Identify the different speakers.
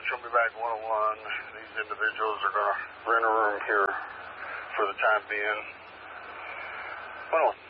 Speaker 1: show me back 101. These individuals are going to rent a room here for the time being. 101.